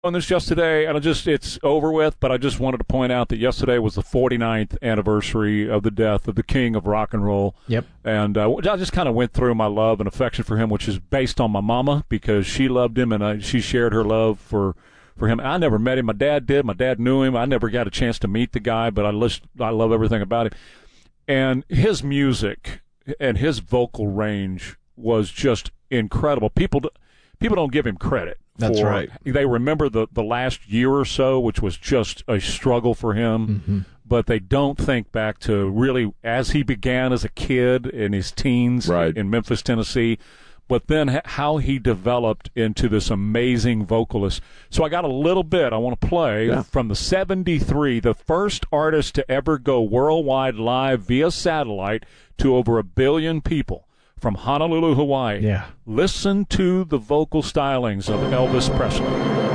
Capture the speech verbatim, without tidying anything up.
On this yesterday, and I just it's over with, but I just wanted to point out that yesterday was the forty-ninth anniversary of the death of the king of rock and roll. Yep. And uh, I just kind of went through my love and affection for him, which is based on my mama, because she loved him and I, she shared her love for, for him. I never met him. My dad did. My dad knew him. I never got a chance to meet the guy, but I, list, I love everything about him. And his music and his vocal range was just incredible. People, people don't give him credit. That's for, right. They remember the, the last year or so, which was just a struggle for him, mm-hmm. but they don't think back to really as he began as a kid in his teens right. in Memphis, Tennessee, but then how he developed into this amazing vocalist. So I got a little bit I want to play yeah. from the seventy-three, the first artist to ever go worldwide live via satellite to over a billion people. From Honolulu, Hawaii. Yeah. Listen to the vocal stylings of Elvis Presley.